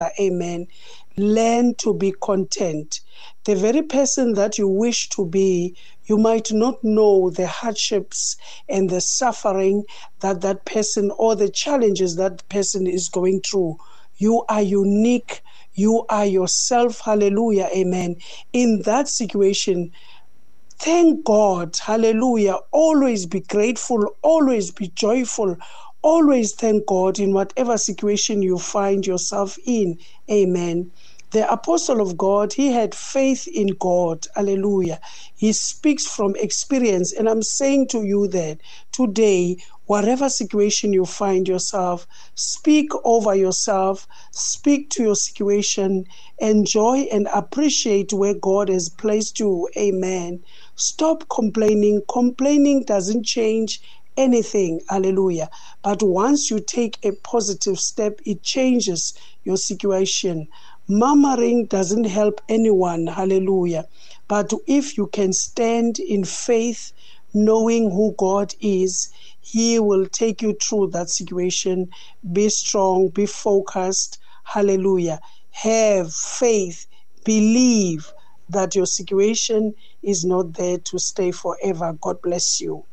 Amen. Learn to be content. The very person that you wish to be, you might not know the hardships and the suffering that that person or the challenges that person is going through. You are unique. You are yourself. Hallelujah. Amen. In that situation, thank God. Hallelujah. Always be grateful. Always be joyful. Always thank God in whatever situation you find yourself in. Amen. The apostle of God, he had faith in God. Hallelujah. He speaks from experience. And I'm saying to you that today, whatever situation you find yourself, speak over yourself, speak to your situation, enjoy and appreciate where God has placed you. Amen. Stop complaining. Complaining doesn't change anything. Hallelujah. But once you take a positive step, it changes your situation. Murmuring doesn't help anyone. Hallelujah. But if you can stand in faith, knowing who God is, He will take you through that situation. Be strong, be focused. Hallelujah. Have faith. Believe that your situation is not there to stay forever. God bless you.